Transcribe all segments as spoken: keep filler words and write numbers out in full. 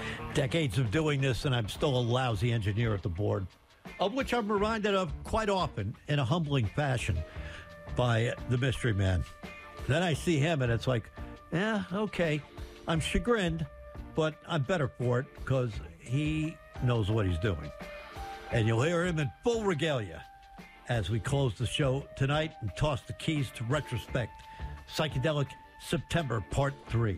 Decades of doing this, and I'm still a lousy engineer at the board, of which I'm reminded of quite often in a humbling fashion by the mystery man. Then I see him, and it's like, yeah, okay. I'm chagrined, but I'm better for it because he knows what he's doing. And you'll hear him in full regalia as we close the show tonight and toss the keys to Retrospect, Psychedelic September Part three.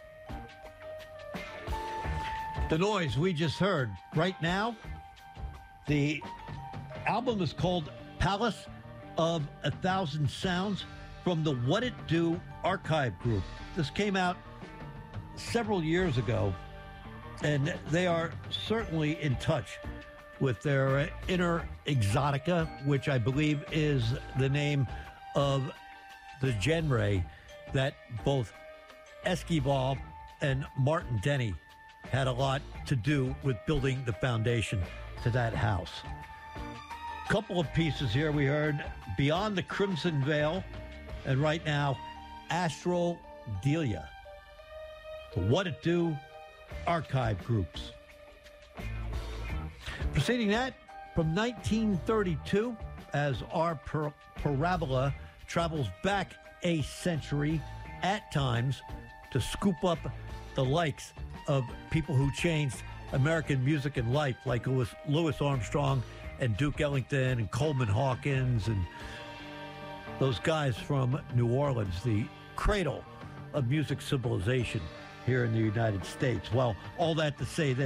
The noise we just heard right now, the album is called Palace of a Thousand Sounds from the What It Do Archive Group. This came out several years ago, and they are certainly in touch with their inner exotica, which I believe is the name of the genre that both Esquivel and Martin Denny had a lot to do with building the foundation to that house. Couple of pieces here. We heard Beyond the Crimson Veil, and right now, Astral Delia. The What It Do Archive Groups. Preceding that, from nineteen thirty-two, as our par- parabola travels back a century at times to scoop up the likes of people who changed American music and life, like Louis, Louis Armstrong and Duke Ellington and Coleman Hawkins and those guys from New Orleans, the cradle of music civilization here in the United States. Well, all that to say this.